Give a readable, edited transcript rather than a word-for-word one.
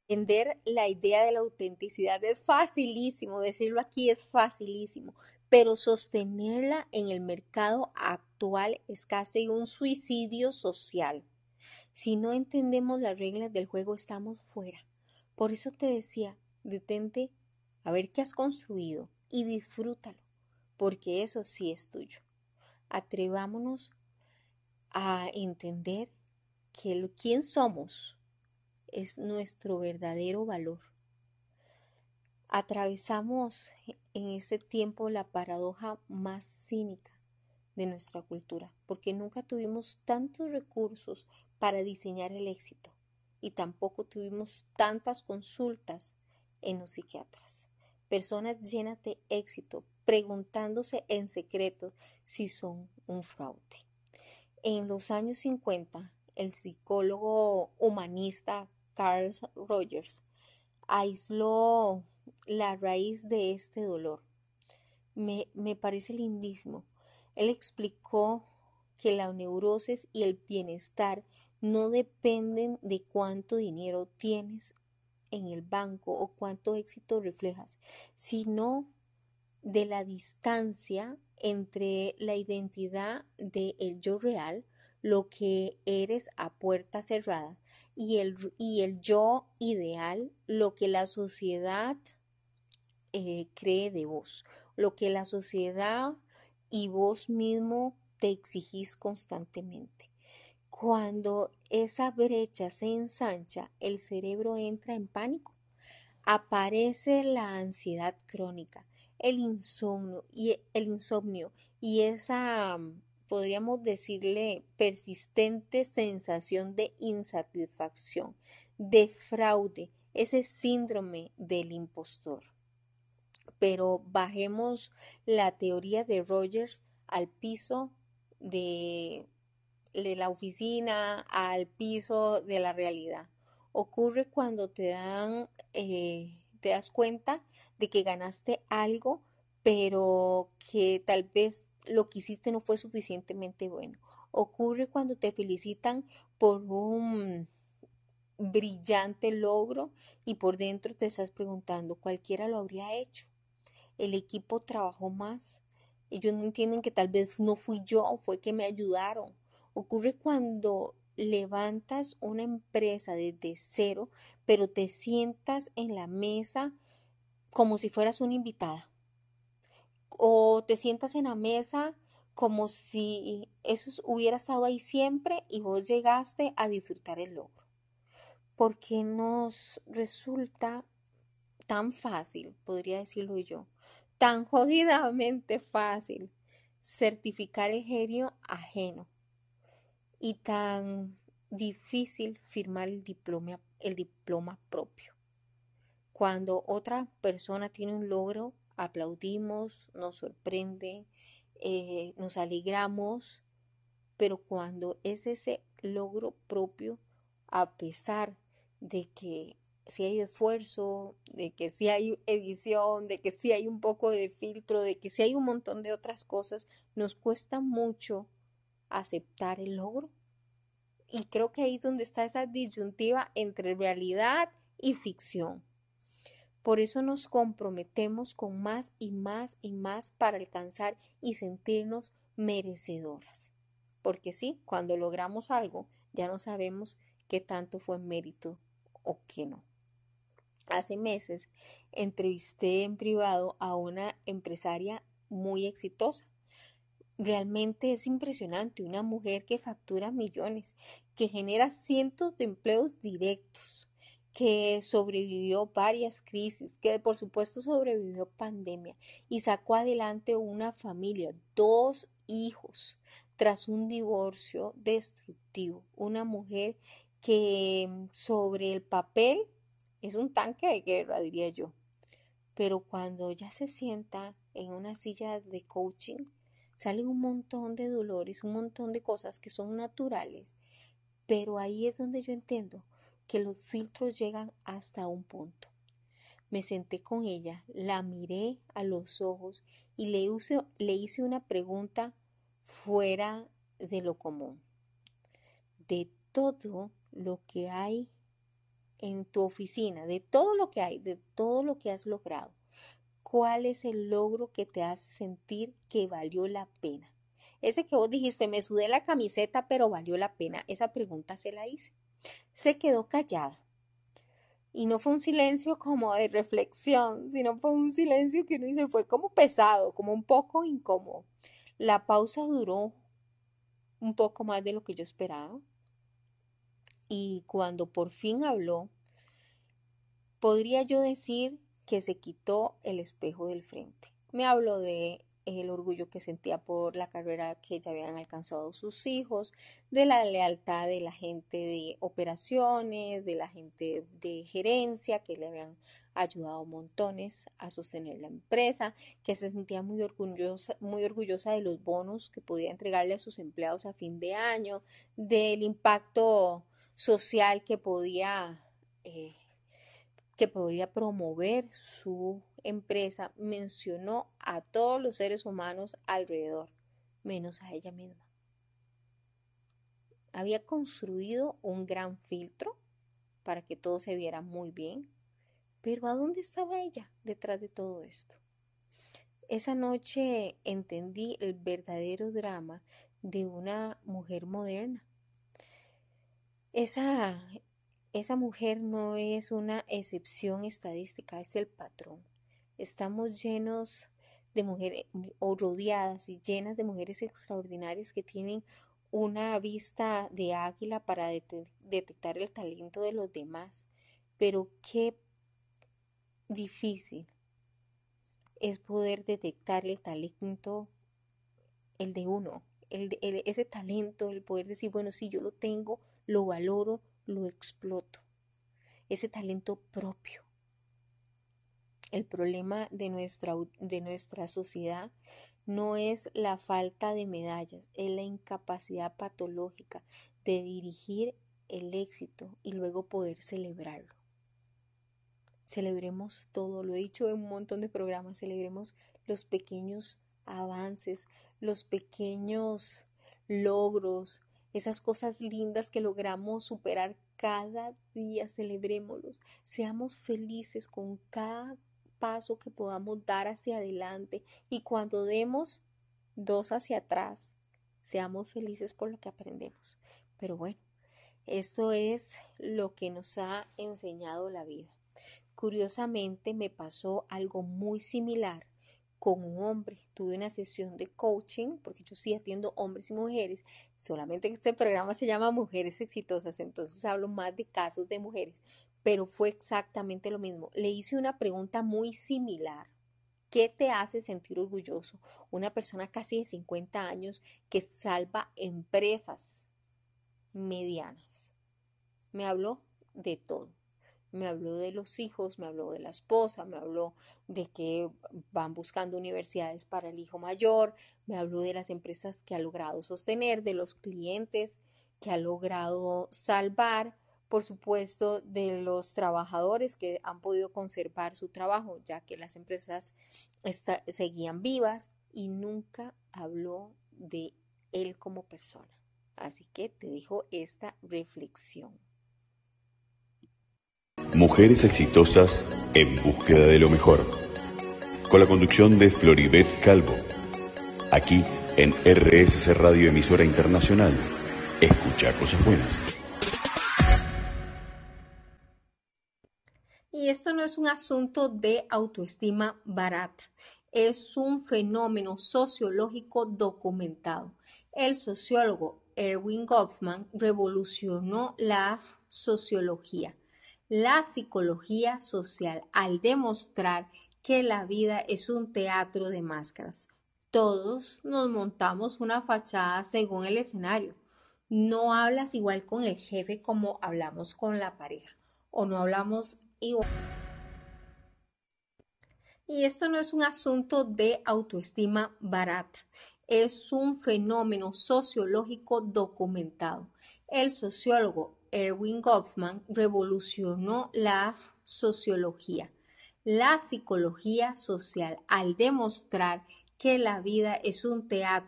Entender la idea de la autenticidad es facilísimo, decirlo aquí es facilísimo, pero sostenerla en el mercado actual es casi un suicidio social. Si no entendemos las reglas del juego, estamos fuera. Por eso te decía, detente a ver qué has construido y disfrútalo, porque eso sí es tuyo. Atrevámonos a entender que quién somos es nuestro verdadero valor. Atravesamos en este tiempo la paradoja más cínica de nuestra cultura, porque nunca tuvimos tantos recursos para diseñar el éxito y tampoco tuvimos tantas consultas en los psiquiatras. Personas llenas de éxito preguntándose en secreto si son un fraude. En los años 50, el psicólogo humanista Carl Rogers aisló la raíz de este dolor. Me parece lindísimo. Él explicó que la neurosis y el bienestar no dependen de cuánto dinero tienes en el banco o cuánto éxito reflejas, sino de la distancia entre la identidad del yo real, lo que eres a puerta cerrada, y el yo ideal, lo que la sociedad cree de vos, lo que la sociedad y vos mismo te exigís constantemente. Cuando esa brecha se ensancha, el cerebro entra en pánico, aparece la ansiedad crónica, el insomnio y esa, podríamos decirle, persistente sensación de insatisfacción, de fraude, ese síndrome del impostor. Pero bajemos la teoría de Rogers al piso de, de la oficina, al piso de la realidad. Ocurre cuando te das cuenta de que ganaste algo, pero que tal vez lo que hiciste no fue suficientemente bueno. Ocurre cuando te felicitan por un brillante logro y por dentro te estás preguntando, cualquiera lo habría hecho. El equipo trabajó más. Ellos no entienden que tal vez no fui yo, fue que me ayudaron. Ocurre cuando levantas una empresa desde cero, pero te sientas en la mesa como si fueras una invitada. O te sientas en la mesa como si eso hubiera estado ahí siempre y vos llegaste a disfrutar el logro. Porque nos resulta tan fácil, podría decirlo yo, tan jodidamente fácil certificar el genio ajeno y tan difícil firmar el diploma propio. Cuando otra persona tiene un logro, aplaudimos, nos sorprende, nos alegramos, pero cuando es ese logro propio, a pesar de que si hay esfuerzo, de que si hay edición, de que si hay un poco de filtro, de que si hay un montón de otras cosas, nos cuesta mucho aceptar el logro. Y creo que ahí es donde está esa disyuntiva entre realidad y ficción. Por eso nos comprometemos con más y más y más para alcanzar y sentirnos merecedoras. Porque sí, cuando logramos algo, ya no sabemos qué tanto fue mérito o qué no. Hace meses entrevisté en privado a una empresaria muy exitosa. Realmente es impresionante, una mujer que factura millones, que genera cientos de empleos directos, que sobrevivió varias crisis, que por supuesto sobrevivió pandemia y sacó adelante una familia, dos hijos, tras un divorcio destructivo. Una mujer que sobre el papel es un tanque de guerra, diría yo, pero cuando ya se sienta en una silla de coaching, salen un montón de dolores, un montón de cosas que son naturales, pero ahí es donde yo entiendo que los filtros llegan hasta un punto. Me senté con ella, la miré a los ojos y le hice una pregunta fuera de lo común. De todo lo que hay en tu oficina, de todo lo que hay, de todo lo que has logrado, ¿cuál es el logro que te hace sentir que valió la pena? Ese que vos dijiste, me sudé la camiseta, pero valió la pena. Esa pregunta se la hice. Se quedó callada. Y no fue un silencio como de reflexión, sino fue un silencio que uno dice, fue como pesado, como un poco incómodo. La pausa duró un poco más de lo que yo esperaba. Y cuando por fin habló, podría yo decir que se quitó el espejo del frente. Me habló de el orgullo que sentía por la carrera que ya habían alcanzado sus hijos, de la lealtad de la gente de operaciones, de la gente de gerencia que le habían ayudado montones a sostener la empresa, que se sentía muy orgullosa de los bonos que podía entregarle a sus empleados a fin de año, del impacto social que podía promover su empresa. Mencionó a todos los seres humanos alrededor, menos a ella misma. Había construido un gran filtro para que todo se viera muy bien, pero ¿a dónde estaba ella detrás de todo esto? Esa noche entendí el verdadero drama de una mujer moderna. Esa mujer no es una excepción estadística, es el patrón. Estamos llenos de mujeres o rodeadas y llenas de mujeres extraordinarias que tienen una vista de águila para detectar el talento de los demás. Pero qué difícil es poder detectar el talento, el de uno, ese talento, el poder decir, bueno, sí, yo lo tengo, lo valoro, lo exploto. Ese talento propio. El problema de nuestra sociedad no es la falta de medallas, es la incapacidad patológica de dirigir el éxito y luego poder celebrarlo. Celebremos todo, lo he dicho en un montón de programas, celebremos los pequeños avances, los pequeños logros, esas cosas lindas que logramos superar cada día, celebrémoslos, seamos felices con cada paso que podamos dar hacia adelante y cuando demos dos hacia atrás, seamos felices por lo que aprendemos. Pero bueno, eso es lo que nos ha enseñado la vida. Curiosamente me pasó algo muy similar con un hombre. Tuve una sesión de coaching, porque yo sí atiendo hombres y mujeres, solamente que este programa se llama Mujeres Exitosas, entonces hablo más de casos de mujeres, pero fue exactamente lo mismo. Le hice una pregunta muy similar. ¿Qué te hace sentir orgulloso? Una persona casi de 50 años que salva empresas medianas. Me habló de todo. Me habló de los hijos, me habló de la esposa, me habló de que van buscando universidades para el hijo mayor, me habló de las empresas que ha logrado sostener, de los clientes que ha logrado salvar, por supuesto, de los trabajadores que han podido conservar su trabajo, ya que las empresas seguían vivas y nunca habló de él como persona. Así que te dejo esta reflexión. Mujeres exitosas en búsqueda de lo mejor. Con la conducción de Floribet Calvo. Aquí en RSC Radio Emisora Internacional. Escucha cosas buenas. Y esto no es un asunto de autoestima barata. Es un fenómeno sociológico documentado. El sociólogo Erving Goffman revolucionó la sociología, la psicología social, al demostrar que la vida es un teatro de máscaras. Todos nos montamos una fachada según el escenario. No hablas igual con el jefe como hablamos con la pareja, o no hablamos igual. Y esto no es un asunto de autoestima barata, es un fenómeno sociológico documentado. El sociólogo Erving Goffman revolucionó la sociología, la psicología social, al demostrar que la vida es un teatro